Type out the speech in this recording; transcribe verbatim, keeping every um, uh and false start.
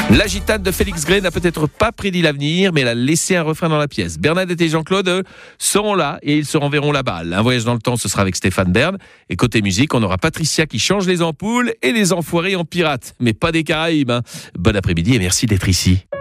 La gitane de Félix Gray n'a peut-être pas prédit l'avenir, mais elle a laissé un refrain dans la pièce. Bernadette et Jean-Claude eux, seront là et ils se renverront la balle. Un voyage dans le temps, ce sera avec Stéphane Bern. Et côté musique, on aura Patricia qui change les ampoules et les enfoirés en pirate. Mais pas des Caraïbes. Hein. Bon après-midi et merci d'être ici.